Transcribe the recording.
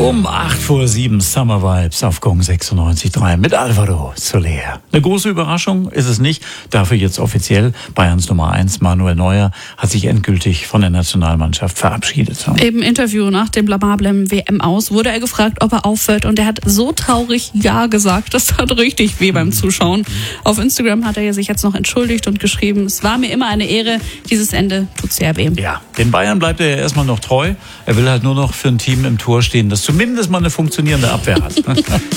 Um 8:07 Summer Vibes auf Gong 96.3 mit Alvaro Soler. Eine große Überraschung ist es nicht. Dafür jetzt offiziell Bayerns Nummer 1 Manuel Neuer hat sich endgültig von der Nationalmannschaft verabschiedet. Im Interview nach dem blamablen WM aus wurde er gefragt, ob er aufhört, und er hat so traurig Ja gesagt. Das tat richtig weh beim Zuschauen. Auf Instagram hat er sich jetzt noch entschuldigt und geschrieben: Es war mir immer eine Ehre. Dieses Ende tut sehr weh. Ja, den Bayern bleibt er ja erstmal noch treu. Er will halt nur noch für ein Team im Tor stehen, das zumindest mal eine funktionierende Abwehr hat.